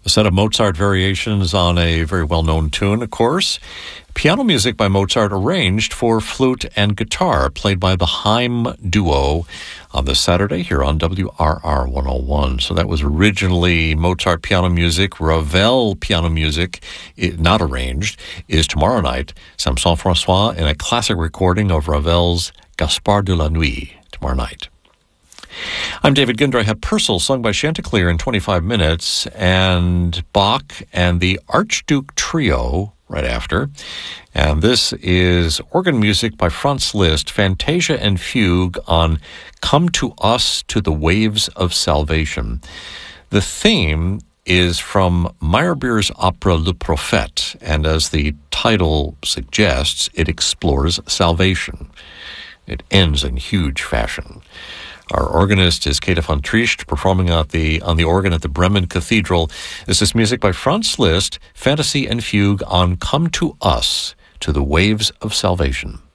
A set of Mozart variations on a very well-known tune, of course. Piano music by Mozart arranged for flute and guitar, played by the Haim Duo on this Saturday here on WRR 101. So that was originally Mozart piano music. Ravel piano music, not arranged, is tomorrow night. Saint-François in a classic recording of Ravel's Gaspard de la Nuit tomorrow night. I'm David Ginder. I have Purcell, sung by Chanticleer in 25 minutes, and Bach and the Archduke Trio right after. And this is organ music by Franz Liszt, Fantasia and Fugue on Come to Us to the Waves of Salvation. The theme is from Meyerbeer's opera Le Prophète, and as the title suggests, it explores salvation. It ends in huge fashion. Our organist is Kate von Triest, performing on the organ at the Bremen Cathedral. This is music by Franz Liszt, Fantasy and Fugue on Come to Us to the Waves of Salvation.